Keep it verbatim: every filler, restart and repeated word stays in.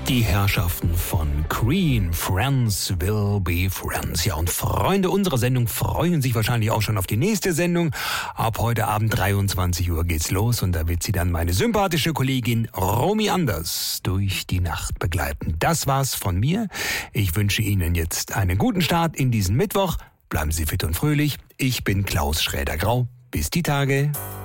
Die Herrschaften von Queen, Friends will be friends. Ja, und Freunde unserer Sendung freuen sich wahrscheinlich auch schon auf die nächste Sendung. Ab heute Abend dreiundzwanzig Uhr geht's los und da wird sie dann meine sympathische Kollegin Romy Anders durch die Nacht begleiten. Das war's von mir. Ich wünsche Ihnen jetzt einen guten Start in diesen Mittwoch. Bleiben Sie fit und fröhlich. Ich bin Klaus Schräder-Grau. Bis die Tage.